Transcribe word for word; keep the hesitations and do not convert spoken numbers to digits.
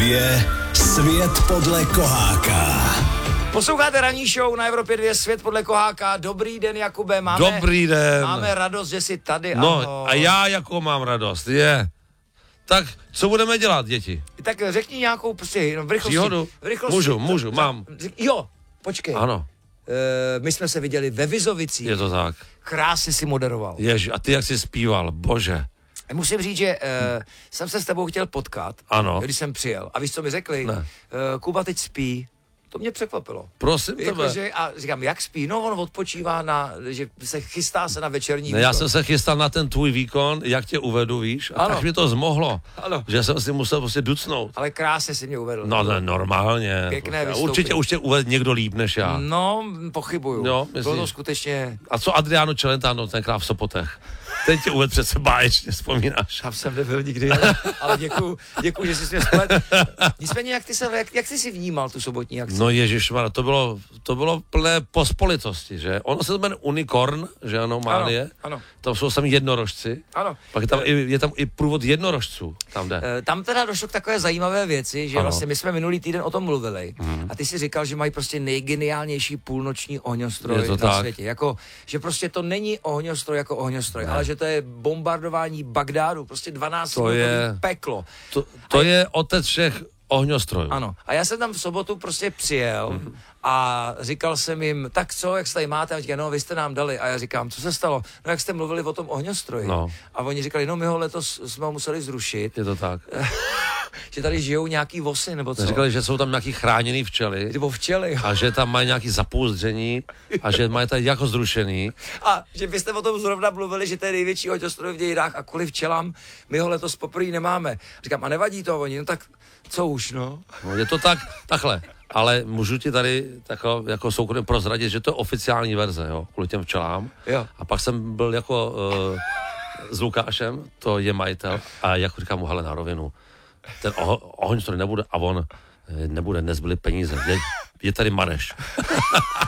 dvě Svět podle Koháka. Posloucháte ranní show na Evropě dva Svět podle Koháka. Dobrý den, Jakube. Máme, Dobrý den. Máme radost, že jsi tady. No ahoj. a já jako mám radost, je. Tak co budeme dělat, děti? Tak řekni nějakou prostě no, v rychlosti. Příhodu? V rychlosti. Můžu, můžu, mám. Jo, počkej. Ano, E, my jsme se viděli ve Vizovicích. je to tak. Krásně si moderoval. Ježi, a ty jak jsi zpíval, bože. Musím říct, že uh, jsem se s tebou chtěl potkat, Ano. když jsem přijel. A víš, co mi řekli? Ne. Uh, Kuba teď spí. To mě překvapilo. Prosím Jako, tebe. že, a říkám, jak spí? No, on odpočívá na, že se chystá se na večerní Ne, já výkon. jsem se chystal na ten tvůj výkon, jak tě uvedu, víš? A Ano. tak mi to zmohlo, Ano. že jsem si musel prostě ducnout. Ale krásně si mě uvedl. No, ne, normálně. Pěkné Prostě. vystoupení. Určitě už tě uvedl někdo líp než já. No, pochybuju. Jo, Bylo to myslíš? skutečně... A co Adriano Celentano, tenkrát v Sopotech? Ten tě uvedl přece báječně, vzpomínáš? Tam jsem nebyl nikdy, ale, ale děkuju, děkuju, že jsi mě splet. Nicméně, jak ty, se, jak, jak ty jsi vnímal tu sobotní akci? No ježišmar, to bylo, to bylo plné pospolitosti, že? Ono se to jmenuje Unicorn, že ano, Málie? ano. Tam jsou sami jednorožci. Ano. Pak je tam, i, je tam i průvod jednorožců, tam jde. E, Tam teda došlo k takové zajímavé věci, že Ano. vlastně my jsme minulý týden o tom mluvili hmm. a ty si říkal, že mají prostě nejgeniálnější půlnoční ohňostroj Je to na tak. světě. Jako, že prostě to není ohňostroj jako ohňostroj, ne. ale že to je bombardování Bagdádu, prostě dvanáct To je- peklo. To, to je otec všech ohňostrojů. Ano. A já jsem tam v sobotu prostě přijel Mhm. a říkal jsem jim, tak co, jak se tady máte? A říkají, no, vy jste nám dali. A já říkám, co se stalo? No, jak jste mluvili o tom ohňostroji. No. A oni říkali, no, my ho letos jsme ho museli zrušit, Je to tak. že tady žijou nějaký vosy, nebo co? Říkali, že jsou tam nějaký chráněný včely Nebo včely. a že tam mají nějaký zapouzdření a že mají tady jako zrušený. A že byste o tom zrovna mluvili, že to je největší ohňostroj v dějinách a kvůli včelám my ho letos poprvé nemáme. Říkám, a nevadí to oni, no tak co už, no? No, je to tak, takhle. Ale můžu ti tady tako, jako soukromě prozradit, že to je oficiální verze, jo, kvůli těm včelám. Jo. A pak jsem byl jako uh, s Lukášem, to je majitel, a jako říkám mu, hele, na rovinu, ten oho, ohňstroj nebude, a on, eh, nebude, nezbyly peníze, je, je tady Mareš.